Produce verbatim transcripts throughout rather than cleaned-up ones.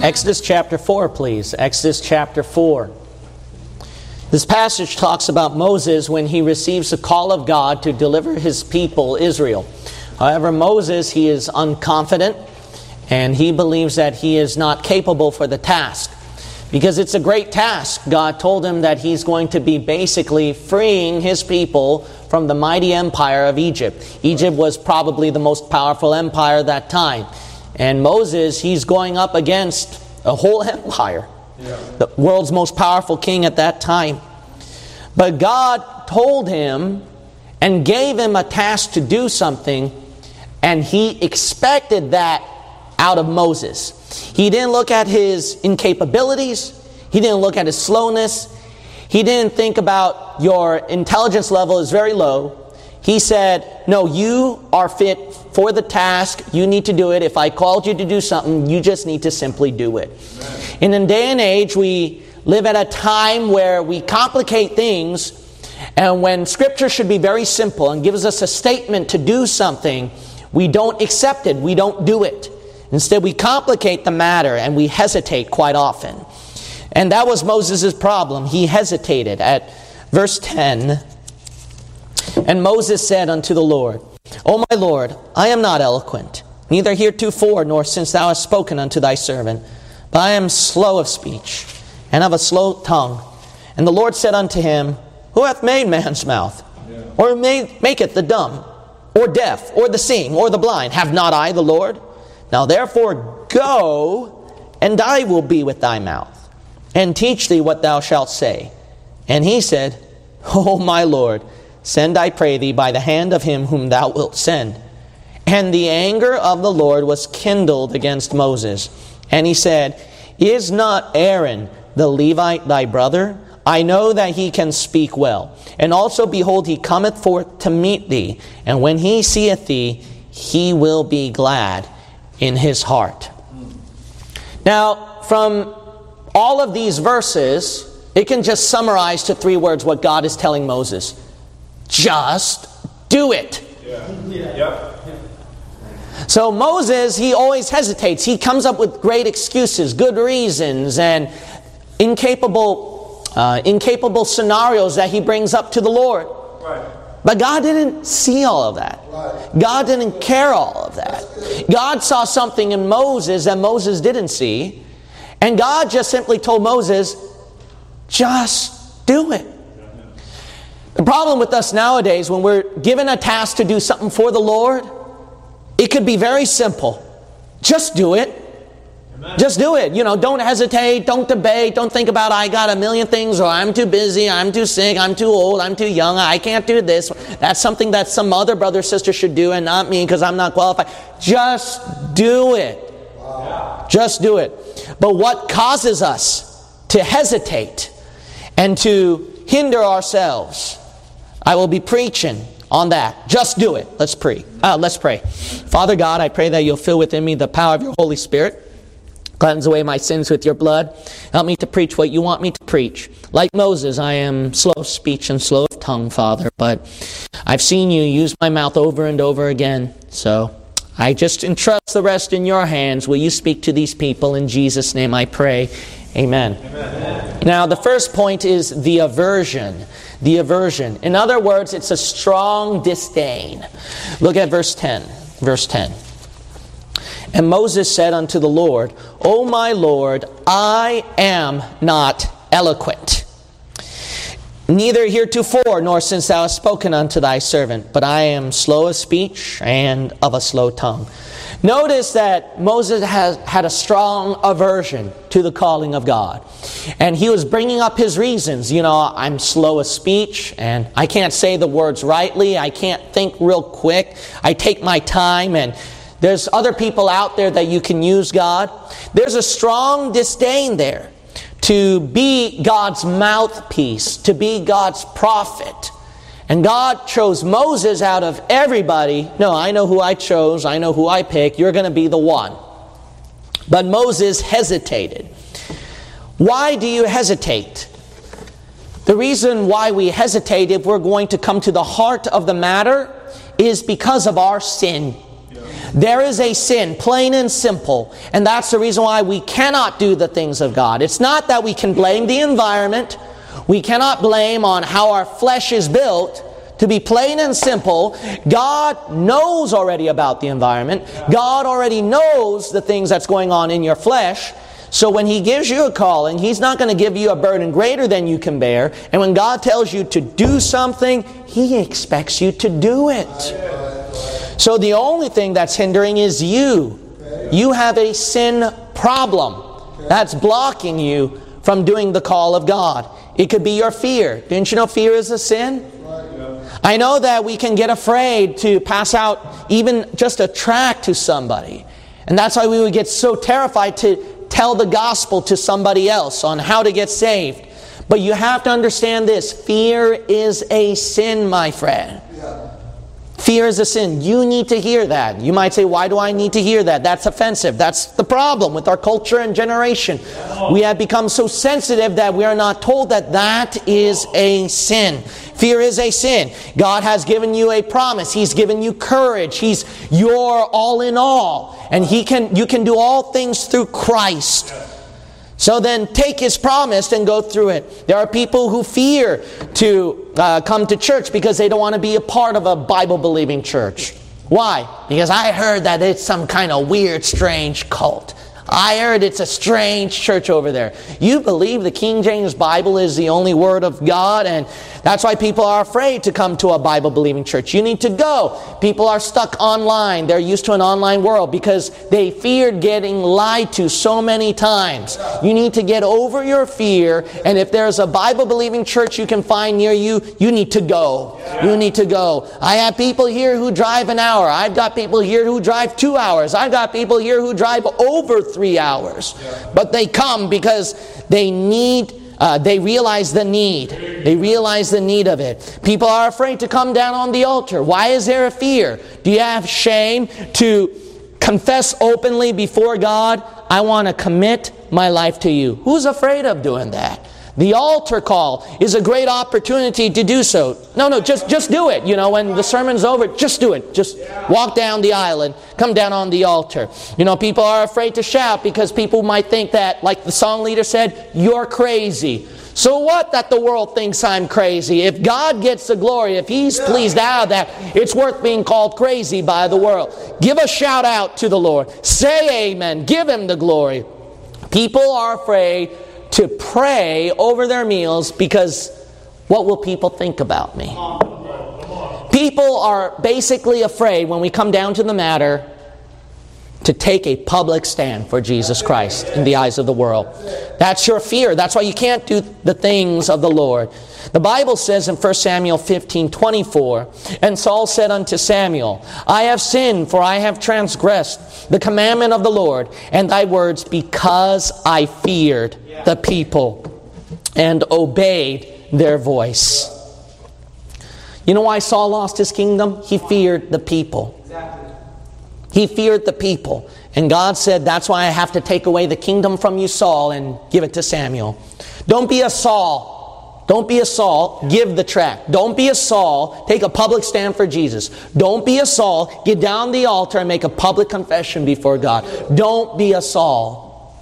Exodus chapter four, please. Exodus chapter four. This passage talks about Moses when he receives the call of God to deliver his people, Israel. However, Moses, he is unconfident, and he believes that he is not capable for the task. Because it's a great task. God told him that he's going to be basically freeing his people from the mighty empire of Egypt. Egypt was probably the most powerful empire at that time. And Moses, he's going up against a whole empire. Yeah. The world's most powerful king at that time. But God told him and gave him a task to do something, and he expected that out of Moses. He didn't look at his incapabilities. He didn't look at his slowness. He didn't think about your intelligence level is very low. He said, no, you are fit for the task. You need to do it. If I called you to do something, you just need to simply do it. Amen. In a day and age, we live at a time where we complicate things, and when Scripture should be very simple and gives us a statement to do something, we don't accept it. We don't do it. Instead, we complicate the matter and we hesitate quite often. And that was Moses' problem. He hesitated. At verse ten, and Moses said unto the Lord, O my Lord, I am not eloquent, neither heretofore nor since thou hast spoken unto thy servant, but I am slow of speech, and of a slow tongue. And the Lord said unto him, Who hath made man's mouth? Yeah. Or made, maketh the dumb, or deaf, or the seeing, or the blind? Have not I the Lord? Now therefore go, and I will be with thy mouth, and teach thee what thou shalt say. And he said, O my Lord, send, I pray thee, by the hand of him whom thou wilt send. And the anger of the Lord was kindled against Moses. And he said, Is not Aaron the Levite thy brother? I know that he can speak well. And also, behold, he cometh forth to meet thee. And when he seeth thee, he will be glad in his heart. Now, from all of these verses, it can just summarize to three words what God is telling Moses. Just do it. Yeah. Yeah. Yep. So Moses, he always hesitates. He comes up with great excuses, good reasons, and incapable, uh, incapable scenarios that he brings up to the Lord. Right. But God didn't see all of that. Right. God didn't care all of that. God saw something in Moses that Moses didn't see. And God just simply told Moses, just do it. The problem with us nowadays, when we're given a task to do something for the Lord, it could be very simple. Just do it. Amen. Just do it. You know, don't hesitate, don't debate, don't think about I got a million things, or I'm too busy, I'm too sick, I'm too old, I'm too young, I can't do this. That's something that some other brother or sister should do and not me because I'm not qualified. Just do it. Wow. Just do it. But what causes us to hesitate and to hinder ourselves? I will be preaching on that. Just do it. Let's pray. Uh, let's pray. Father God, I pray that you'll fill within me the power of your Holy Spirit. Cleanse away my sins with your blood. Help me to preach what you want me to preach. Like Moses, I am slow of speech and slow of tongue, Father. But I've seen you use my mouth over and over again. So I just entrust the rest in your hands. Will you speak to these people? In Jesus' name I pray. Amen. Amen. Now the first point is the aversion. The aversion. In other words, it's a strong disdain. Look at verse ten. Verse ten. And Moses said unto the Lord, O my Lord, I am not eloquent, neither heretofore nor since thou hast spoken unto thy servant, but I am slow of speech and of a slow tongue. Notice that Moses has had a strong aversion to the calling of God. And he was bringing up his reasons. You know, I'm slow of speech and I can't say the words rightly. I can't think real quick. I take my time, and there's other people out there that you can use, God. There's a strong disdain there to be God's mouthpiece, to be God's prophet. And God chose Moses out of everybody. No, I know who I chose. I know who I picked. You're going to be the one. But Moses hesitated. Why do you hesitate? The reason why we hesitate, if we're going to come to the heart of the matter, is because of our sin. There is a sin, plain and simple, and that's the reason why we cannot do the things of God. It's not that we can blame the environment. We cannot blame on how our flesh is built. To be plain and simple, God knows already about the environment. God already knows the things that's going on in your flesh. So when He gives you a calling, He's not going to give you a burden greater than you can bear. And when God tells you to do something, He expects you to do it. So the only thing that's hindering is you. You have a sin problem that's blocking you from doing the call of God. It could be your fear. Didn't you know fear is a sin? I know that we can get afraid to pass out even just a tract to somebody. And that's why we would get so terrified to tell the gospel to somebody else on how to get saved. But you have to understand this. Fear is a sin, my friend. Fear is a sin. You need to hear that. You might say, why do I need to hear that? That's offensive. That's the problem with our culture and generation. We have become so sensitive that we are not told that that is a sin. Fear is a sin. God has given you a promise. He's given you courage. He's your all in all. And He can, you can do all things through Christ. So then take His promise and go through it. There are people who fear to uh, come to church because they don't want to be a part of a Bible-believing church. Why? Because I heard that it's some kind of weird, strange cult. I heard it's a strange church over there. You believe the King James Bible is the only Word of God, and that's why people are afraid to come to a Bible-believing church. You need to go. People are stuck online. They're used to an online world because they feared getting lied to so many times. You need to get over your fear, and if there's a Bible-believing church you can find near you, you need to go. You need to go. I have people here who drive an hour. I've got people here who drive two hours. I've got people here who drive over three hours. But they come because they need Uh, they realize the need. They realize the need of it. People are afraid to come down on the altar. Why is there a fear? Do you have shame to confess openly before God, I want to commit my life to you? Who's afraid of doing that? The altar call is a great opportunity to do so. No, no, just, just do it. You know, when the sermon's over, just do it. Just walk down the aisle and come down on the altar. You know, people are afraid to shout because people might think that, like the song leader said, you're crazy. So what that the world thinks I'm crazy? If God gets the glory, if He's pleased out of that, it's worth being called crazy by the world. Give a shout out to the Lord. Say amen. Give Him the glory. People are afraid to pray over their meals because what will people think about me? People are basically afraid, when we come down to the matter, to take a public stand for Jesus Christ in the eyes of the world. That's your fear. That's why you can't do the things of the Lord. The Bible says in First Samuel fifteen twenty-four, and Saul said unto Samuel, I have sinned, for I have transgressed the commandment of the Lord and thy words, because I feared the people and obeyed their voice. You know why Saul lost his kingdom? He feared the people. He feared the people. And God said, that's why I have to take away the kingdom from you, Saul, and give it to Samuel. Don't be a Saul. Don't be a Saul. Give the tract. Don't be a Saul. Take a public stand for Jesus. Don't be a Saul. Get down the altar and make a public confession before God. Don't be a Saul.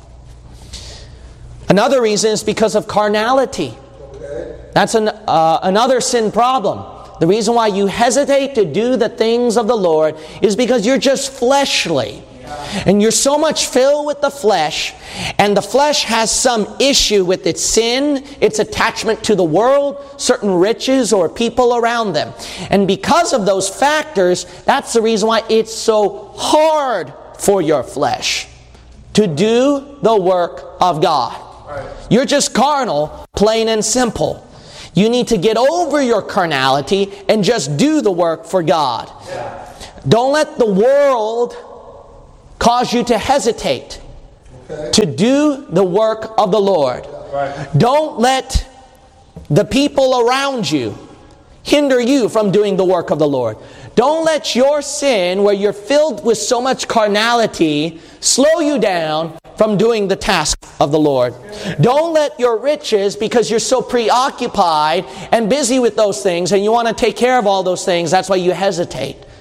Another reason is because of carnality. That's an, uh, another sin problem. The reason why you hesitate to do the things of the Lord is because you're just fleshly. And you're so much filled with the flesh, and the flesh has some issue with its sin, its attachment to the world, certain riches or people around them. And because of those factors, that's the reason why it's so hard for your flesh to do the work of God. You're just carnal, plain and simple. You need to get over your carnality and just do the work for God. Don't let the world cause you to hesitate okay. to do the work of the Lord. Right. Don't let the people around you hinder you from doing the work of the Lord. Don't let your sin, where you're filled with so much carnality, slow you down from doing the task of the Lord. Don't let your riches, because you're so preoccupied and busy with those things and you want to take care of all those things, that's why you hesitate.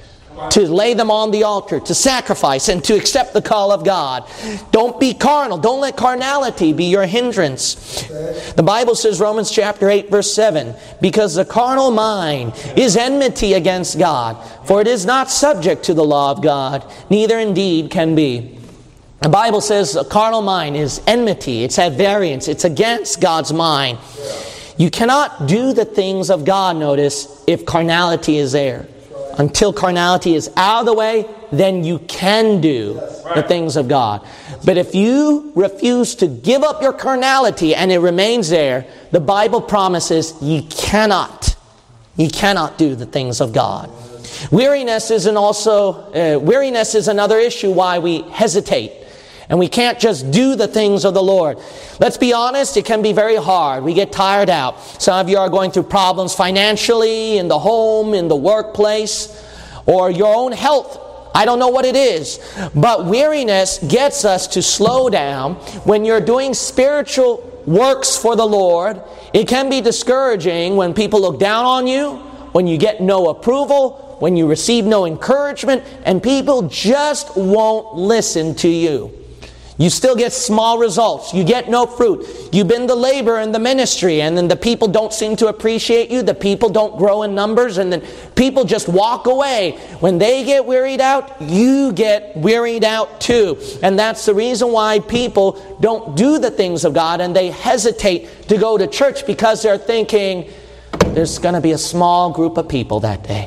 to lay them on the altar, to sacrifice, and to accept the call of God. Don't be carnal. Don't let carnality be your hindrance. The Bible says, Romans chapter eight, verse seven, because the carnal mind is enmity against God, for it is not subject to the law of God, neither indeed can be. The Bible says a carnal mind is enmity. It's at variance. It's against God's mind. You cannot do the things of God, notice, if carnality is there. Until carnality is out of the way, then you can do the things of God. But if you refuse to give up your carnality and it remains there, the Bible promises you cannot. You cannot do the things of God. Weariness is an also uh, weariness is another issue why we hesitate. And we can't just do the things of the Lord. Let's be honest, it can be very hard. We get tired out. Some of you are going through problems financially, in the home, in the workplace, or your own health. I don't know what it is. But weariness gets us to slow down. When you're doing spiritual works for the Lord, it can be discouraging when people look down on you, when you get no approval, when you receive no encouragement, and people just won't listen to you. You still get small results. You get no fruit. You've been the labor in the ministry, and then the people don't seem to appreciate you. The people don't grow in numbers, and then people just walk away. When they get wearied out, you get wearied out too. And that's the reason why people don't do the things of God, and they hesitate to go to church because they're thinking there's going to be a small group of people that day.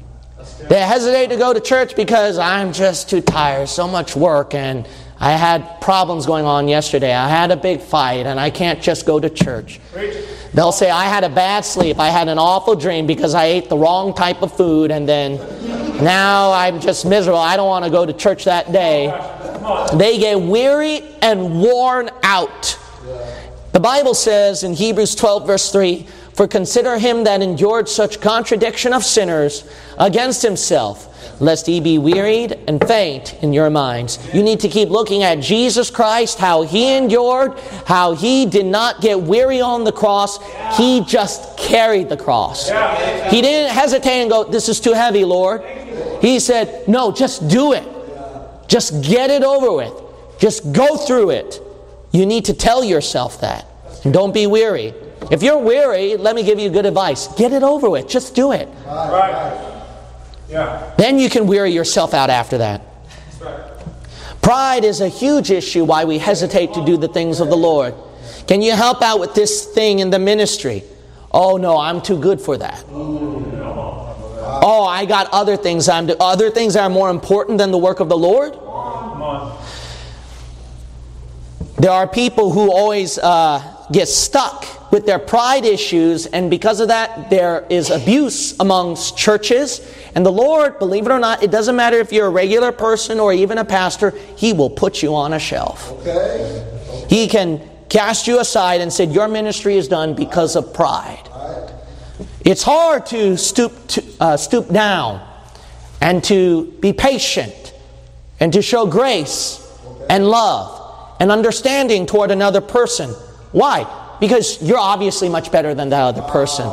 They hesitate to go to church because I'm just too tired, so much work, and I had problems going on yesterday. I had a big fight, and I can't just go to church. They'll say, I had a bad sleep. I had an awful dream because I ate the wrong type of food, and then now I'm just miserable. I don't want to go to church that day. They get weary and worn out. The Bible says in Hebrews twelve, verse three, for consider him that endured such contradiction of sinners against himself, lest ye be wearied and faint in your minds. You need to keep looking at Jesus Christ, how He endured, how He did not get weary on the cross. He just carried the cross. He didn't hesitate and go, this is too heavy, Lord. He said, no, just do it. Just get it over with. Just go through it. You need to tell yourself that. And don't be weary. If you're weary, let me give you good advice. Get it over with. Just do it. Right. Yeah. Then you can weary yourself out after that. Right. Pride is a huge issue why we hesitate to do the things of the Lord. Can you help out with this thing in the ministry? Oh no, I'm too good for that. Oh, I got other things I'm do- other things that are more important than the work of the Lord. Come on. There are people who always uh, get stuck with their pride issues, and because of that, there is abuse amongst churches. And the Lord, believe it or not, it doesn't matter if you're a regular person or even a pastor, He will put you on a shelf. Okay. He can cast you aside and say, your ministry is done because of pride. It's hard to stoop to, uh, stoop down and to be patient and to show grace and love and understanding toward another person. Why? Because you're obviously much better than that other person.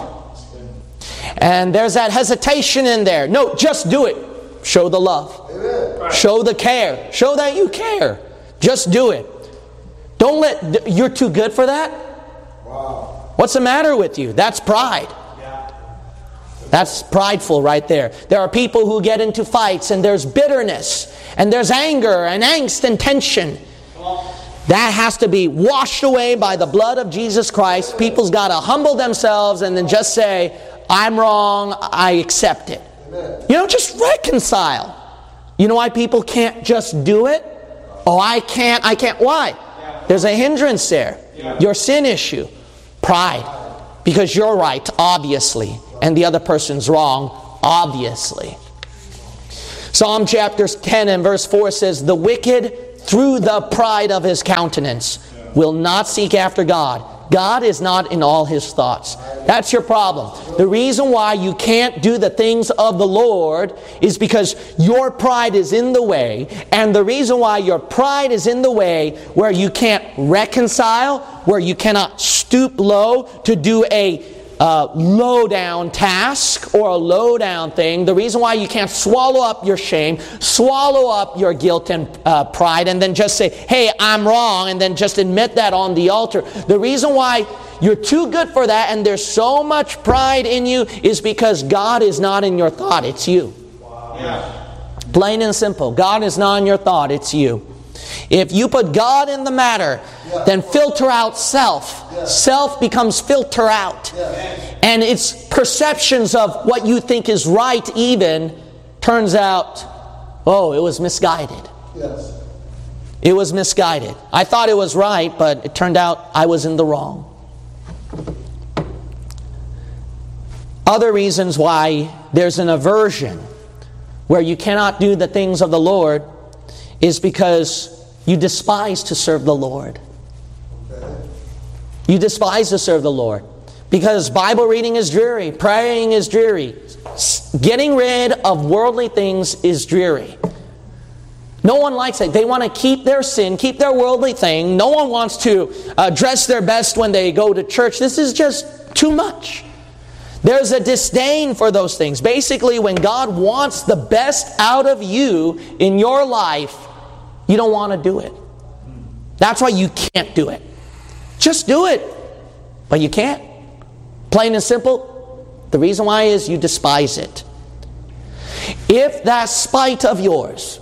And there's that hesitation in there. No, just do it. Show the love. Amen. Show the care. Show that you care. Just do it. Don't let, you're too good for that? Wow. What's the matter with you? That's pride. That's prideful right there. There are people who get into fights, and there's bitterness, and there's anger and angst and tension. That has to be washed away by the blood of Jesus Christ. People's got to humble themselves and then just say, I'm wrong, I accept it. Amen. You know, just reconcile. You know why people can't just do it? Oh, I can't, I can't. Why? There's a hindrance there. Your sin issue. Pride. Because you're right, obviously. And the other person's wrong, obviously. Psalm chapter ten and verse four says, the wicked, through the pride of his countenance, will not seek after God. God is not in all his thoughts. That's your problem. The reason why you can't do the things of the Lord is because your pride is in the way. And the reason why your pride is in the way, where you can't reconcile, where you cannot stoop low to do a uh, low-down task or a low-down thing. The reason why you can't swallow up your shame, swallow up your guilt and uh, pride, and then just say, hey, I'm wrong, and then just admit that on the altar. The reason why you're too good for that and there's so much pride in you is because God is not in your thought, it's you. Wow. Yeah. Plain and simple. God is not in your thought, it's you. If you put God in the matter, yeah. then filter out self. Yeah. Self becomes filter out. Yeah. And its perceptions of what you think is right even turns out, oh, it was misguided. Yes. It was misguided. I thought it was right, but it turned out I was in the wrong. Other reasons why there's an aversion where you cannot do the things of the Lord is because you despise to serve the Lord. Okay. You despise to serve the Lord because Bible reading is dreary, praying is dreary, getting rid of worldly things is dreary. No one likes it. They want to keep their sin, keep their worldly thing. No one wants to uh, dress their best when they go to church. This is just too much. There's a disdain for those things. Basically, when God wants the best out of you in your life, you don't want to do it. That's why you can't do it. Just do it, but you can't. Plain and simple. The reason why is you despise it. If that spite of yours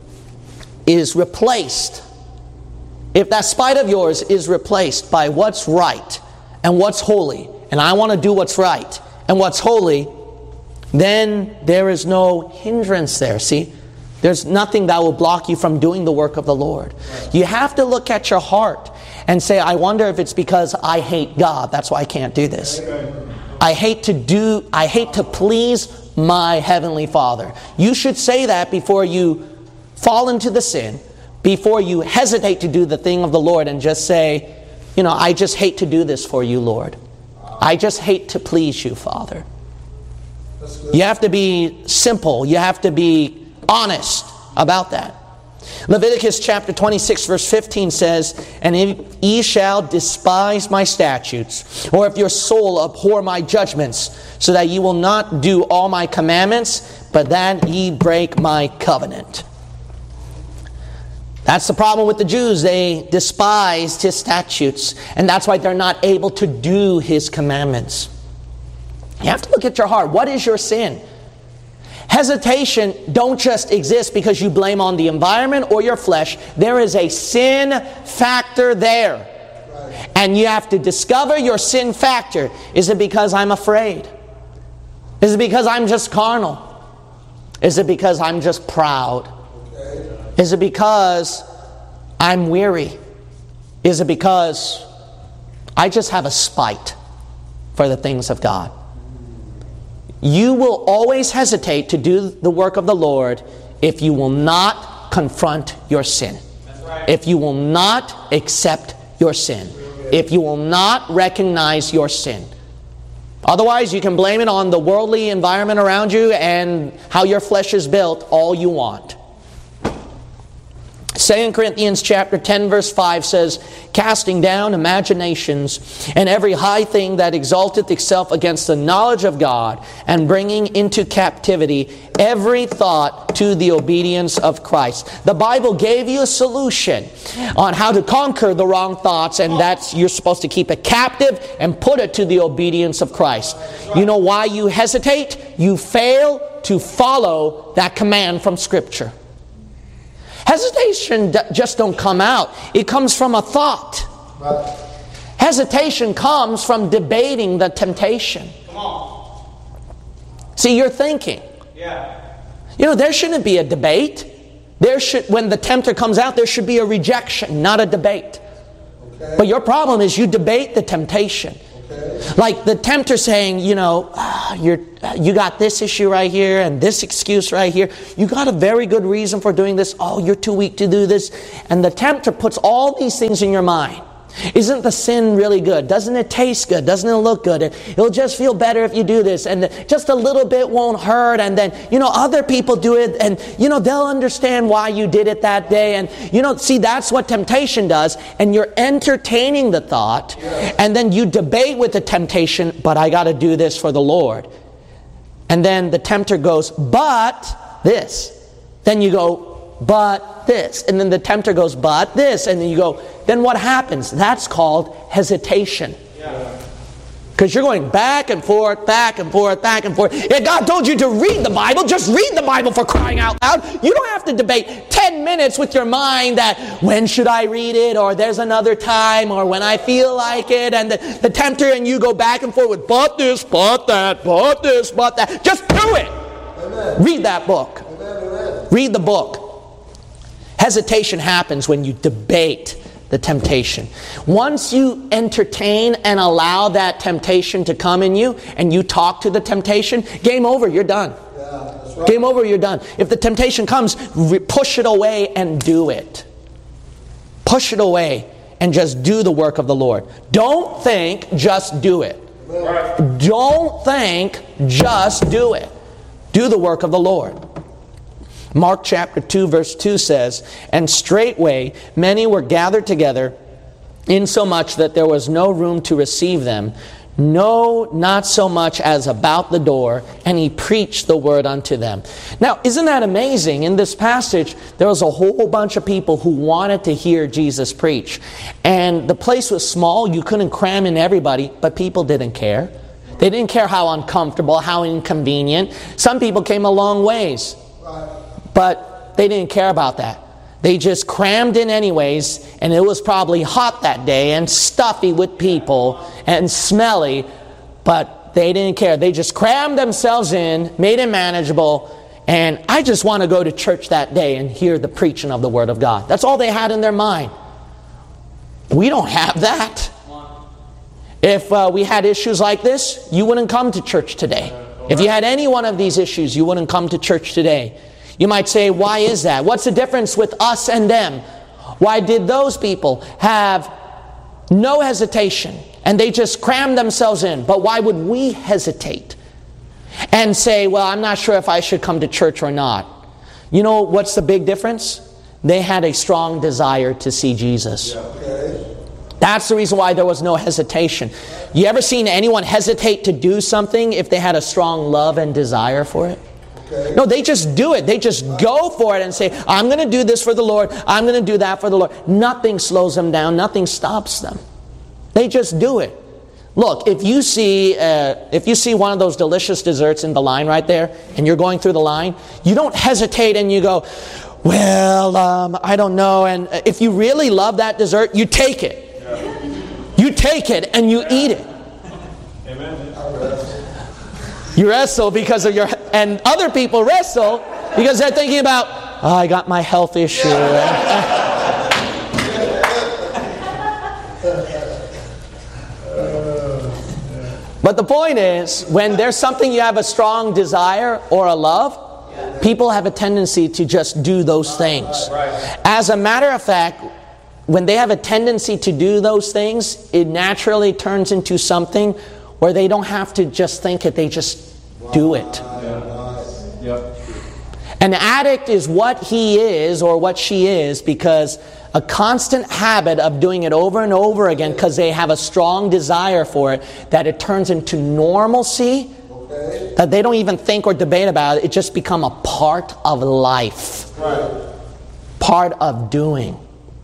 is replaced, if that spite of yours is replaced by what's right and what's holy, and I want to do what's right and what's holy, then there is no hindrance there. See? There's nothing that will block you from doing the work of the Lord. You have to look at your heart and say, I wonder if it's because I hate God. That's why I can't do this. I hate to do, I hate to please my Heavenly Father. You should say that before you fall into the sin, before you hesitate to do the thing of the Lord and just say, you know, I just hate to do this for you, Lord. I just hate to please you, Father. You have to be simple. You have to be honest about that. Leviticus chapter twenty-six verse fifteen says, and if ye shall despise my statutes, or if your soul abhor my judgments, so that ye will not do all my commandments, but that ye break my covenant. That's the problem with the Jews. They despised His statutes, and that's why they're not able to do His commandments. You have to look at your heart. What is your sin? Hesitation don't just exist because you blame on the environment or your flesh. There is a sin factor there. Right. And you have to discover your sin factor. Is it because I'm afraid? Is it because I'm just carnal? Is it because I'm just proud? Okay. Is it because I'm weary? Is it because I just have a spite for the things of God? You will always hesitate to do the work of the Lord if you will not confront your sin. That's right. If you will not accept your sin. If you will not recognize your sin. Otherwise, you can blame it on the worldly environment around you and how your flesh is built all you want. Second Corinthians chapter ten verse five says, casting down imaginations and every high thing that exalteth itself against the knowledge of God, and bringing into captivity every thought to the obedience of Christ. The Bible gave you a solution on how to conquer the wrong thoughts, and that's you're supposed to keep it captive and put it to the obedience of Christ. You know why you hesitate? You fail to follow that command from Scripture. Hesitation just don't come out. It comes from a thought. Right. Hesitation comes from debating the temptation. Come on. See, you're thinking. Yeah. You know, there shouldn't be a debate. There should, when the tempter comes out, there should be a rejection, not a debate. Okay. But your problem is you debate the temptation. Okay. Like the tempter saying, you know, ah, you're, you got this issue right here and this excuse right here. You got a very good reason for doing this. Oh, you're too weak to do this. And the tempter puts all these things in your mind. Isn't the sin really good? Doesn't it taste good? Doesn't it look good? It'll just feel better if you do this. And just a little bit won't hurt. And then, you know, other people do it. And, you know, they'll understand why you did it that day. And, you know, see, that's what temptation does. And you're entertaining the thought. And then you debate with the temptation, but I got to do this for the Lord. And then the tempter goes, but this. Then you go, but this. And then the tempter goes, but this. And then you go, then what happens? That's called hesitation. Because you're going back and forth, back and forth, back and forth. If God told you to read the Bible, just read the Bible, for crying out loud. You don't have to debate ten minutes with your mind that when should I read it, or there's another time, or when I feel like it. And the, the tempter and you go back and forth with but this, but that, but this, but that. Just do it. Amen. Read that book. Amen. Read the book. Hesitation happens when you debate the temptation. Once you entertain and allow that temptation to come in you, and you talk to the temptation, game over, you're done. Yeah, that's right. Game over, you're done. If the temptation comes, push it away and do it. Push it away and just do the work of the Lord. Don't think, just do it. Right. Don't think, just do it. Do the work of the Lord. Mark chapter two verse two says, and straightway many were gathered together, insomuch that there was no room to receive them, no, not so much as about the door, and he preached the word unto them. Now, isn't that amazing? In this passage, there was a whole bunch of people who wanted to hear Jesus preach. And the place was small, you couldn't cram in everybody, but people didn't care. They didn't care how uncomfortable, how inconvenient. Some people came a long ways. But they didn't care about that. They just crammed in anyways, and it was probably hot that day and stuffy with people and smelly, but they didn't care. They just crammed themselves in, made it manageable, and I just want to go to church that day and hear the preaching of the Word of God. That's all they had in their mind. We don't have that. If uh, we had issues like this, you wouldn't come to church today. If you had any one of these issues, you wouldn't come to church today. You might say, why is that? What's the difference with us and them? Why did those people have no hesitation and they just crammed themselves in? But why would we hesitate and say, well, I'm not sure if I should come to church or not? You know what's the big difference? They had a strong desire to see Jesus. That's the reason why there was no hesitation. You ever seen anyone hesitate to do something if they had a strong love and desire for it? No, they just do it. They just go for it and say, I'm going to do this for the Lord. I'm going to do that for the Lord. Nothing slows them down. Nothing stops them. They just do it. Look, if you see uh, if you see one of those delicious desserts in the line right there, and you're going through the line, you don't hesitate and you go, well, um, I don't know. And if you really love that dessert, you take it. You take it and you eat it. You wrestle because of your, and other people wrestle because they're thinking about, oh, I got my health issue. But the point is, when there's something you have a strong desire or a love, people have a tendency to just do those things. As a matter of fact, when they have a tendency to do those things, it naturally turns into something where they don't have to just think it, they just do it. An addict is what he is or what she is because a constant habit of doing it over and over again because they have a strong desire for it, that it turns into normalcy, that they don't even think or debate about it. It just become a part of life. Part of doing.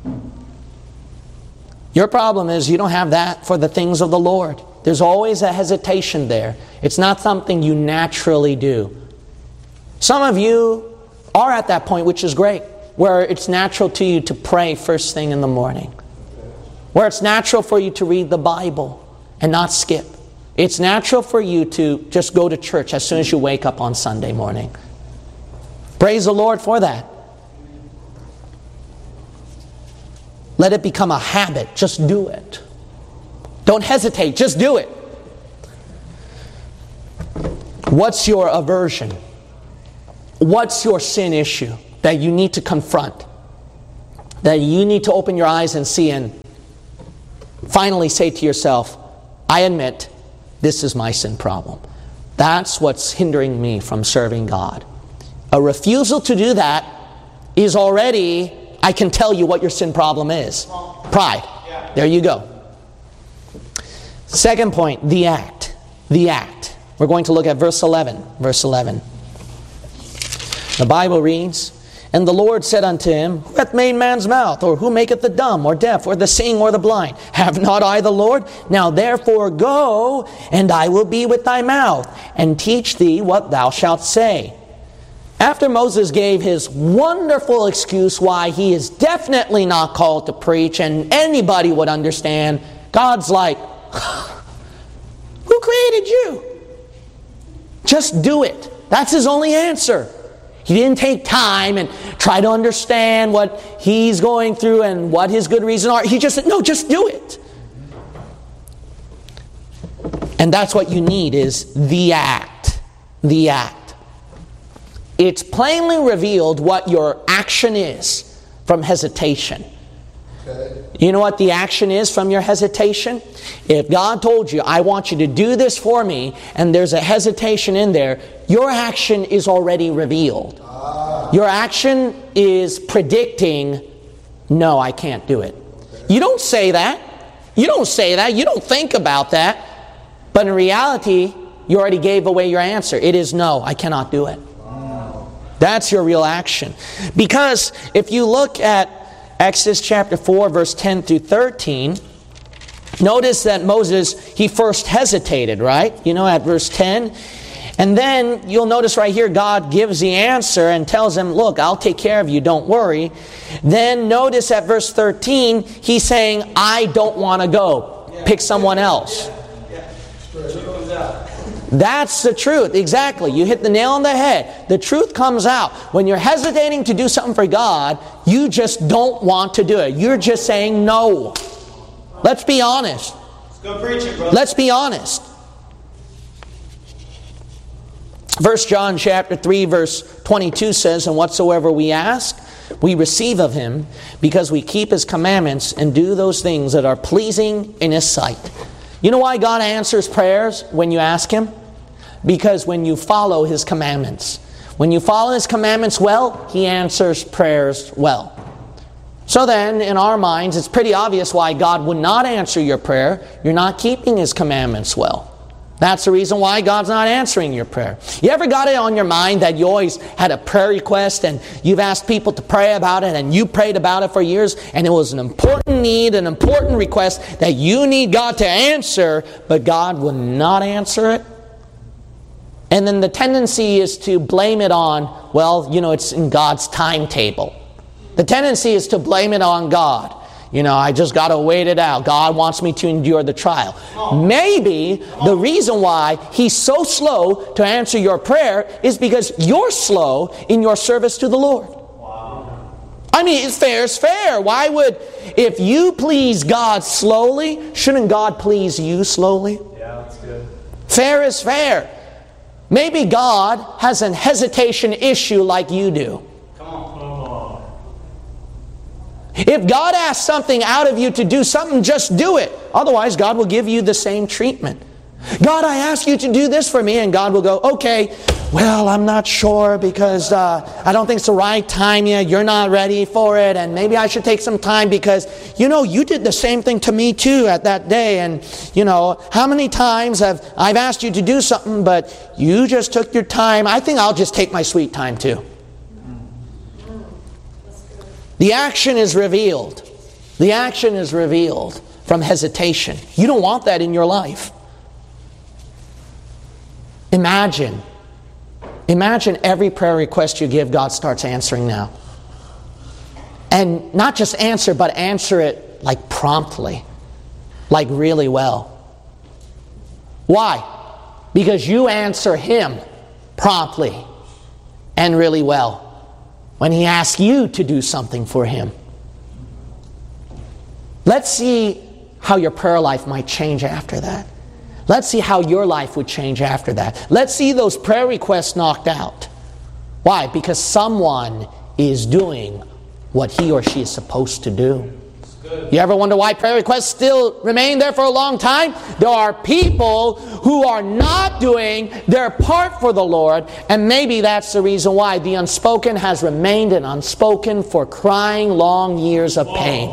Your problem is you don't have that for the things of the Lord. There's always a hesitation there. It's not something you naturally do. Some of you are at that point, which is great, where it's natural to you to pray first thing in the morning. Where it's natural for you to read the Bible and not skip. It's natural for you to just go to church as soon as you wake up on Sunday morning. Praise the Lord for that. Let it become a habit. Just do it. Don't hesitate. Just do it. What's your aversion? What's your sin issue that you need to confront? That you need to open your eyes and see and finally say to yourself, I admit this is my sin problem. That's what's hindering me from serving God. A refusal to do that is already, I can tell you what your sin problem is. Pride. There you go. Second point, the act. The act. We're going to look at verse eleven. Verse eleven. The Bible reads, And the Lord said unto him, Who hath made man's mouth? Or who maketh the dumb, or deaf, or the seeing, or the blind? Have not I the Lord? Now therefore go, and I will be with thy mouth, and teach thee what thou shalt say. After Moses gave his wonderful excuse why he is definitely not called to preach, and anybody would understand, God's like, Who created you? Just do it. That's his only answer. He didn't take time and try to understand what he's going through and what his good reasons are. He just said, no, just do it. And that's what you need, is the act. The act. It's plainly revealed what your action is from hesitation. Okay. You know what the action is from your hesitation? If God told you, I want you to do this for me, and there's a hesitation in there, your action is already revealed. Ah. Your action is predicting, no, I can't do it. Okay. You don't say that. You don't say that. You don't think about that. But in reality, you already gave away your answer. It is no, I cannot do it. Wow. That's your real action. Because if you look at Exodus chapter four, verse ten through thirteen, notice that Moses, he first hesitated, right? You know, at verse ten. And then you'll notice right here, God gives the answer and tells him, look, I'll take care of you, don't worry. Then notice at verse thirteen, he's saying, I don't want to go. Pick someone else. That's the truth. Exactly. You hit the nail on the head. The truth comes out. When you're hesitating to do something for God, you just don't want to do it. You're just saying no. Let's be honest. Let's go preach it, brother. Let's be honest. First John chapter three, verse twenty-two says, And whatsoever we ask, we receive of Him, because we keep His commandments and do those things that are pleasing in His sight. You know why God answers prayers when you ask Him? Because when you follow His commandments. When you follow His commandments well, He answers prayers well. So then, in our minds, it's pretty obvious why God would not answer your prayer. You're not keeping His commandments well. That's the reason why God's not answering your prayer. You ever got it on your mind that you always had a prayer request and you've asked people to pray about it and you prayed about it for years and it was an important need, an important request that you need God to answer, but God would not answer it? And then the tendency is to blame it on, well, you know, it's in God's timetable. The tendency is to blame it on God. You know, I just got to wait it out. God wants me to endure the trial. Maybe the reason why He's so slow to answer your prayer is because you're slow in your service to the Lord. I mean, it's fair is fair. Why would, if you please God slowly, shouldn't God please you slowly? Yeah, that's good. Fair is fair. Maybe God has an hesitation issue like you do. If God asks something out of you to do something, just do it. Otherwise, God will give you the same treatment. God, I ask you to do this for me, and God will go, okay, well, I'm not sure because uh, I don't think it's the right time yet. You're not ready for it, and maybe I should take some time because, you know, you did the same thing to me too at that day, and, you know, how many times have I've asked you to do something, but you just took your time. I think I'll just take my sweet time too. The action is revealed. The action is revealed from hesitation. You don't want that in your life. Imagine. Imagine every prayer request you give, God starts answering now. And not just answer, but answer it like promptly. Like really well. Why? Because you answer Him promptly and really well when He asks you to do something for Him. Let's see how your prayer life might change after that. Let's see how your life would change after that. Let's see those prayer requests knocked out. Why? Because someone is doing what he or she is supposed to do. You ever wonder why prayer requests still remain there for a long time? There are people who are not doing their part for the Lord, and maybe that's the reason why the unspoken has remained an unspoken for crying long years of pain.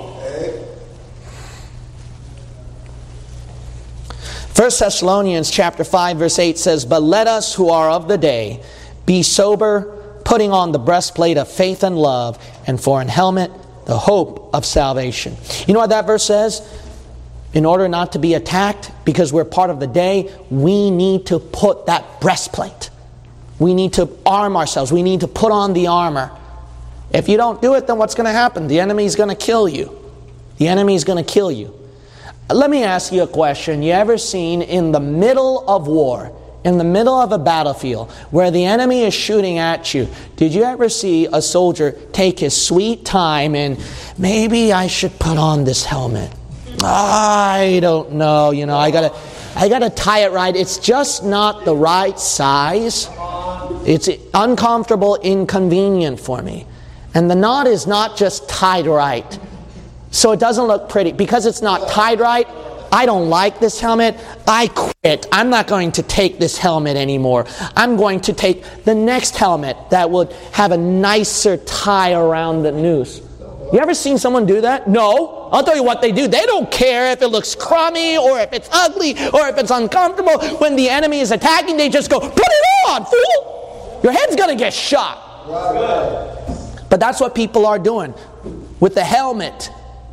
First Thessalonians chapter five verse eight says, "But let us who are of the day be sober, putting on the breastplate of faith and love, and for an helmet the hope of salvation." You know what that verse says? In order not to be attacked, because we're part of the day, we need to put that breastplate. We need to arm ourselves. We need to put on the armor. If you don't do it, then what's going to happen? The enemy's going to kill you. The enemy's going to kill you. Let me ask you a question. You ever seen in the middle of war, in the middle of a battlefield, where the enemy is shooting at you, did you ever see a soldier take his sweet time and maybe I should put on this helmet? I don't know. You know, I gotta, I gotta tie it right. It's just not the right size. It's uncomfortable, inconvenient for me. And the knot is not just tied right. So it doesn't look pretty. Because it's not tied right, I don't like this helmet. I quit. I'm not going to take this helmet anymore. I'm going to take the next helmet that would have a nicer tie around the noose. You ever seen someone do that? No. I'll tell you what they do. They don't care if it looks crummy or if it's ugly or if it's uncomfortable. When the enemy is attacking, they just go, "Put it on, fool! Your head's going to get shot." But that's what people are doing with the helmet.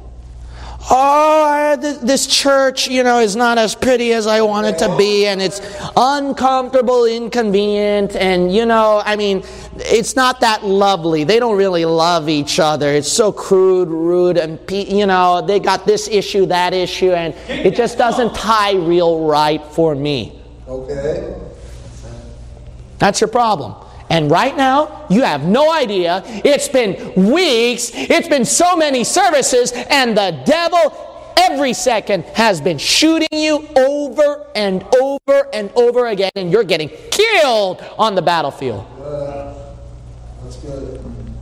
"Oh, this church, you know, is not as pretty as I want it to be, and it's uncomfortable, inconvenient, and, you know, I mean, it's not that lovely. They don't really love each other. It's so crude, rude, and, you know, they got this issue, that issue, and it just doesn't tie real right for me." Okay. That's your problem. And right now, you have no idea. It's been weeks. It's been so many services. And the devil, every second, has been shooting you over and over and over again. And you're getting killed on the battlefield. Uh, that's good.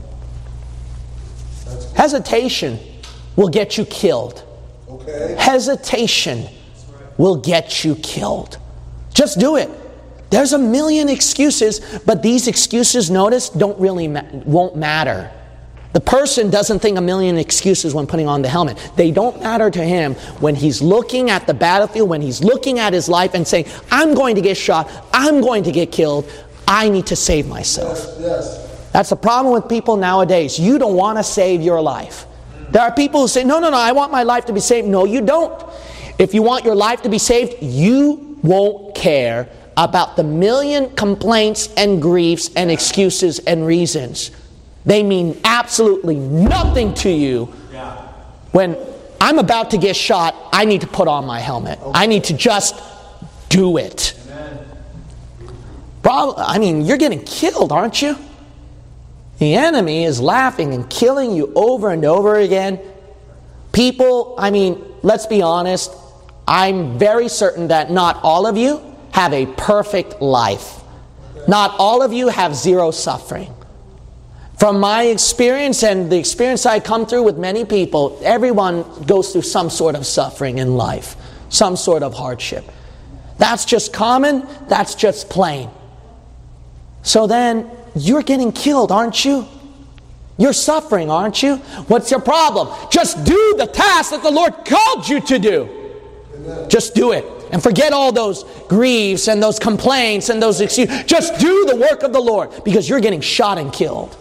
That's good. Hesitation will get you killed. Okay. Hesitation will get you killed. Just do it. There's a million excuses, but these excuses, notice, don't really ma- won't matter. The person doesn't think a million excuses when putting on the helmet. They don't matter to him when he's looking at the battlefield, when he's looking at his life and saying, "I'm going to get shot, I'm going to get killed, I need to save myself." Yes, yes. That's the problem with people nowadays. You don't want to save your life. There are people who say, "No, no, no, I want my life to be saved." No, you don't. If you want your life to be saved, you won't care about the million complaints and griefs and excuses and reasons. They mean absolutely nothing to you. When I'm about to get shot, I need to put on my helmet. I need to just do it. Problem, I mean, you're getting killed, aren't you? The enemy is laughing and killing you over and over again. People, I mean, let's be honest. I'm very certain that not all of you have a perfect life. Not all of you have zero suffering. From my experience and the experience I come through with many people, everyone goes through some sort of suffering in life, some sort of hardship. That's just common, that's just plain. So then, you're getting killed, aren't you? You're suffering, aren't you? What's your problem? Just do the task that the Lord called you to do. Just do it. And forget all those griefs and those complaints and those excuses. Just do the work of the Lord, because you're getting shot and killed.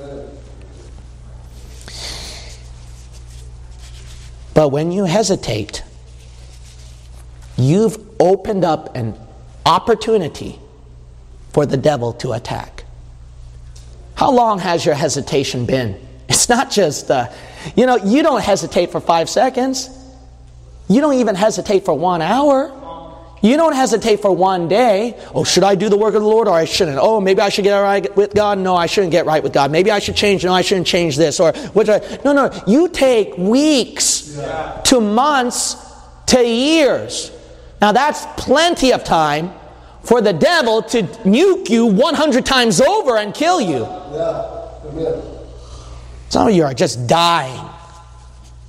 But when you hesitate, you've opened up an opportunity for the devil to attack. How long has your hesitation been? It's not just, uh, you know, you don't hesitate for five seconds. You don't even hesitate for one hour. You don't hesitate for one day. Oh, should I do the work of the Lord or I shouldn't? Oh, maybe I should get right with God. No, I shouldn't get right with God. Maybe I should change. No, I shouldn't change this. Or which I, no, no. You take weeks yeah. to months to years. Now that's plenty of time for the devil to nuke you one hundred times over and kill you. Yeah. Amen. Some of you are just dying.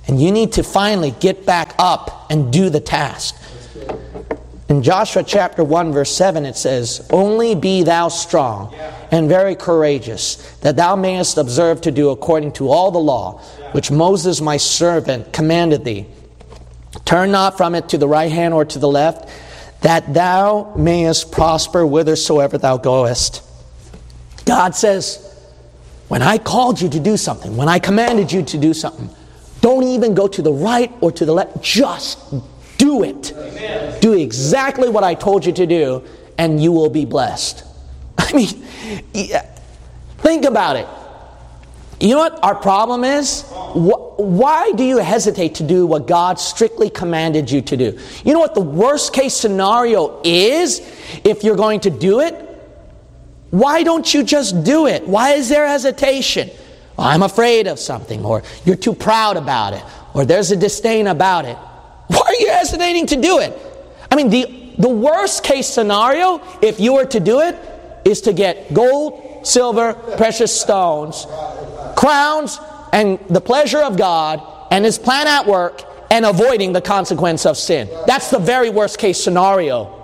And you need to finally get back up and do the task. In Joshua chapter one verse seven it says, "Only be thou strong and very courageous, that thou mayest observe to do according to all the law, which Moses my servant commanded thee. Turn not from it to the right hand or to the left, that thou mayest prosper whithersoever thou goest." God says, when I called you to do something, when I commanded you to do something, don't even go to the right or to the left. Just do it. Amen. Do exactly what I told you to do, and you will be blessed. I mean, yeah, think about it. You know what our problem is? Why do you hesitate to do what God strictly commanded you to do? You know what the worst case scenario is if you're going to do it? Why don't you just do it? Why is there hesitation? I'm afraid of something, or you're too proud about it, or there's a disdain about it. Why are you hesitating to do it? I mean, the, the worst case scenario, if you were to do it, is to get gold, silver, precious stones, crowns, and the pleasure of God, and His plan at work, and avoiding the consequence of sin. That's the very worst case scenario.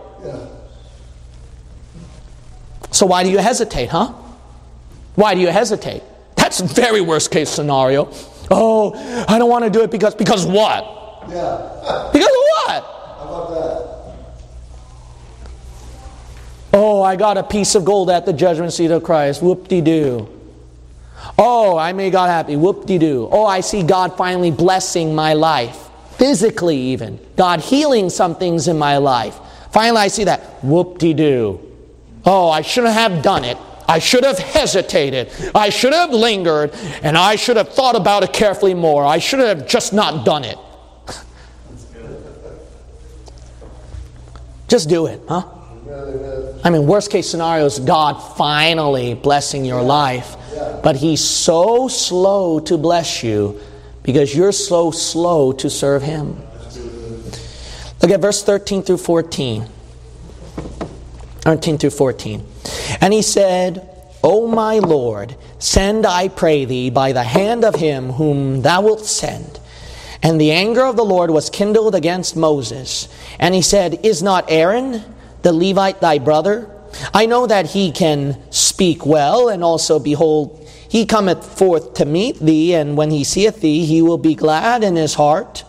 So why do you hesitate, huh? Why do you hesitate? That's the very worst case scenario. Oh, I don't want to do it because, because what? Yeah. Because of what? How about that? Oh, I got a piece of gold at the judgment seat of Christ. Whoop-de-doo. Oh, I made God happy. Whoop-de-doo. Oh, I see God finally blessing my life. Physically even. God healing some things in my life. Finally I see that. Whoop-de-doo. Oh, I shouldn't have done it. I should have hesitated. I should have lingered. And I should have thought about it carefully more. I should have just not done it. Just do it, huh? I mean, worst case scenario is God finally blessing your life. But He's so slow to bless you because you're so slow to serve Him. Look at verse thirteen through fourteen. thirteen through fourteen. And he said, O my Lord, send, I pray thee, by the hand of him whom thou wilt send. And the anger of the Lord was kindled against Moses. And he said, Is not Aaron the Levite thy brother? I know that he can speak well, and also, behold, he cometh forth to meet thee, and when he seeth thee, he will be glad in his heart.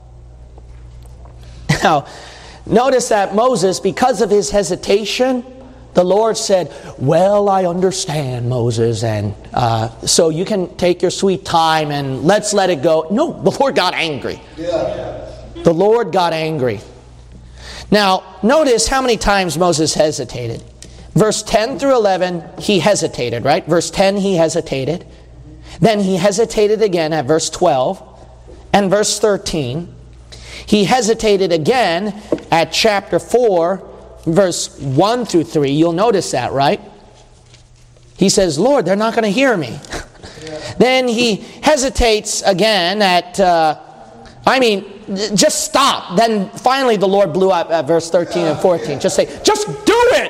Now, notice that Moses, because of his hesitation, the Lord said, well, I understand, Moses, and uh, so you can take your sweet time and let's let it go. No, the Lord got angry. Yeah. The Lord got angry. Now, notice how many times Moses hesitated. Verse ten through eleven, he hesitated, right? Verse ten, he hesitated. Then he hesitated again at verse twelve. And verse thirteen. He hesitated again at chapter four, verse one through three. You'll notice that, right? He says, Lord, they're not going to hear me. Yeah. Then he hesitates again at, uh, I mean, just stop. Then finally the Lord blew up at verse thirteen and fourteen. Just say, just do it.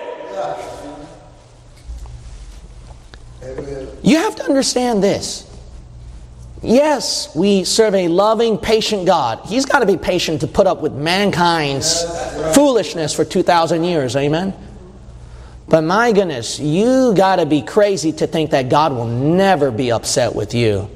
You have to understand this. Yes, we serve a loving, patient God. He's got to be patient to put up with mankind's foolishness for two thousand years. Amen? But my goodness, you got to be crazy to think that God will never be upset with you.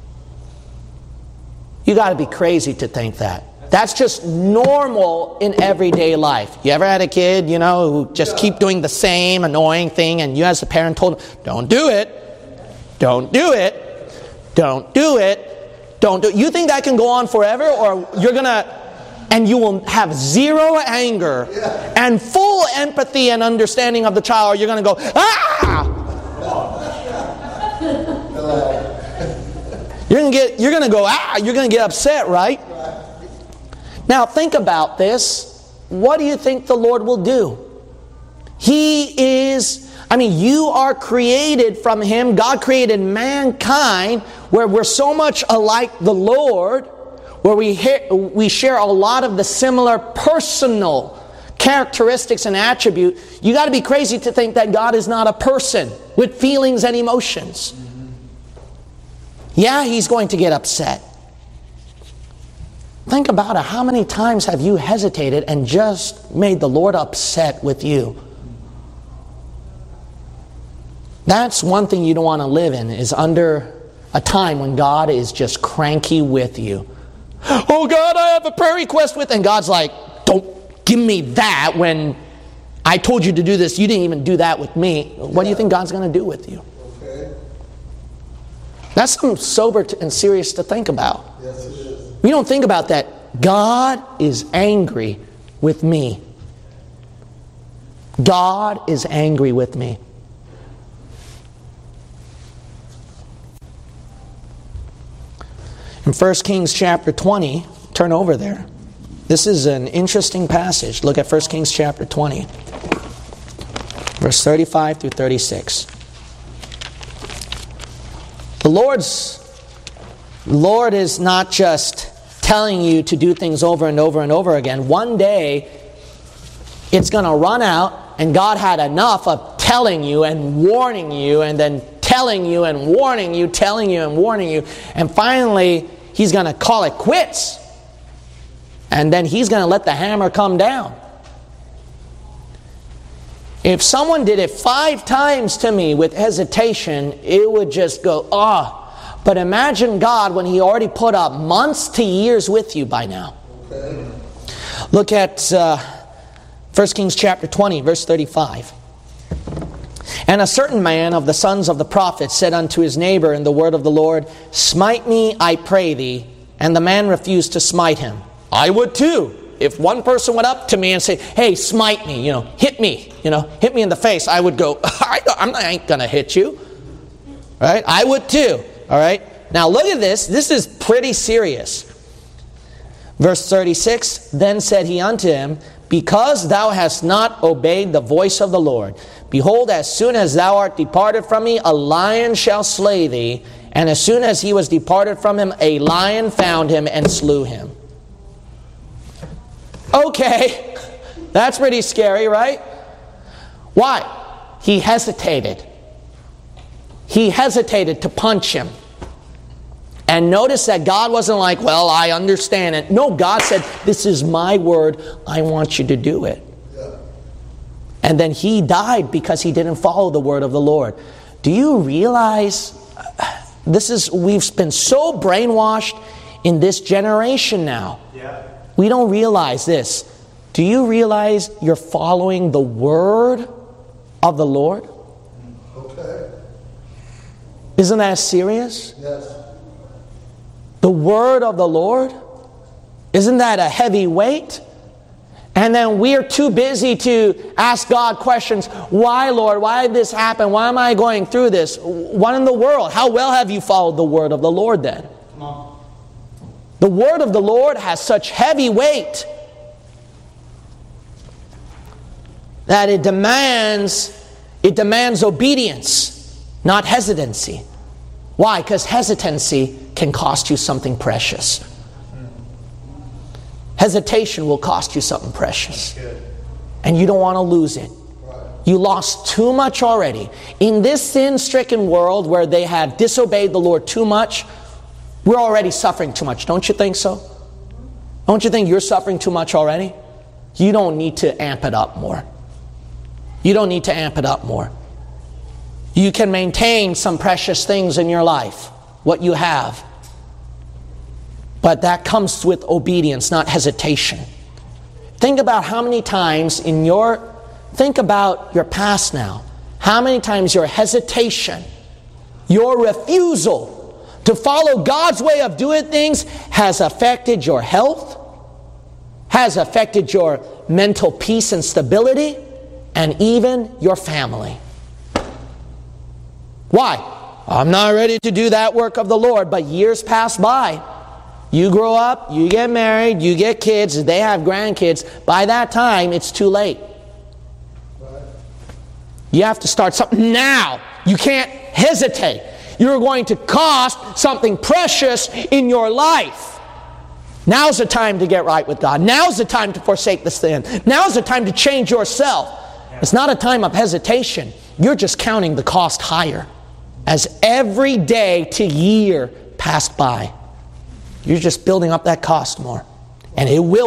You got to be crazy to think that. That's just normal in everyday life. You ever had a kid, you know, who just keep doing the same annoying thing, and you as a parent told them, don't do it. Don't do it. Don't do it. Don't do it. You think that can go on forever, or you're going to, and you will have zero anger and full empathy and understanding of the child, or you're going to go, ah! You're going to get, you're going to go, ah! You're going to get upset, right? Now think about this. What do you think the Lord will do? He is, I mean, you are created from Him. God created mankind where we're so much alike the Lord, where we hear, we share a lot of the similar personal characteristics and attributes. You got to be crazy to think that God is not a person with feelings and emotions. Yeah, He's going to get upset. Think about it. How many times have you hesitated and just made the Lord upset with you? That's one thing you don't want to live in, is under a time when God is just cranky with you. Oh God, I have a prayer request with, and God's like, don't give me that when I told you to do this. You didn't even do that with me. What do you think God's going to do with you? Okay. That's something sober and serious to think about. Yes, it is. We don't think about that. God is angry with me. God is angry with me. In First Kings chapter twenty, turn over there. This is an interesting passage. Look at First Kings chapter twenty, verse thirty-five through thirty-six. The Lord's Lord is not just telling you to do things over and over and over again. One day, it's going to run out, and God had enough of telling you and warning you, and then telling you and warning you, telling you and warning you, and finally, He's going to call it quits. And then He's going to let the hammer come down. If someone did it five times to me with hesitation, it would just go, ah. Oh. But imagine God when He already put up months to years with you by now. Okay. Look at uh, First Kings chapter twenty, verse thirty-five. And a certain man of the sons of the prophets said unto his neighbor in the word of the Lord, Smite me, I pray thee. And the man refused to smite him. I would too. If one person went up to me and said, hey, smite me, you know, hit me, you know, hit me in the face, I would go, I, I'm not, I ain't going to hit you. Right? I would too. All right? Now look at this. This is pretty serious. Verse thirty-six, Then said he unto him, Because thou hast not obeyed the voice of the Lord, behold, as soon as thou art departed from me, a lion shall slay thee. And as soon as he was departed from him, a lion found him and slew him. Okay, that's pretty scary, right? Why? He hesitated. He hesitated to punch him. And notice that God wasn't like, well, I understand it. No, God said, this is my word. I want you to do it. Yeah. And then he died because he didn't follow the word of the Lord. Do you realize this is, we've been so brainwashed in this generation now. Yeah. We don't realize this. Do you realize you're following the word of the Lord? Okay. Isn't that serious? Yes. The word of the Lord? Isn't that a heavy weight? And then we're too busy to ask God questions. Why, Lord? Why did this happen? Why am I going through this? What in the world? How well have you followed the word of the Lord then? Come on. The word of the Lord has such heavy weight that it demands, it demands obedience, not hesitancy. Why? Because hesitancy can cost you something precious. Hesitation will cost you something precious. And you don't want to lose it. You lost too much already. In this sin-stricken world where they have disobeyed the Lord too much, we're already suffering too much. Don't you think so? Don't you think you're suffering too much already? You don't need to amp it up more. You don't need to amp it up more. You can maintain some precious things in your life, what you have. But that comes with obedience, not hesitation. Think about how many times in your, think about your past now. How many times your hesitation, your refusal to follow God's way of doing things has affected your health, has affected your mental peace and stability, and even your family. Why? I'm not ready to do that work of the Lord, but years pass by. You grow up, you get married, you get kids, they have grandkids. By that time, it's too late. You have to start something now. You can't hesitate. You're going to cost something precious in your life. Now's the time to get right with God. Now's the time to forsake the sin. Now's the time to change yourself. It's not a time of hesitation. You're just counting the cost higher. As every day to year passed by, you're just building up that cost more. And it will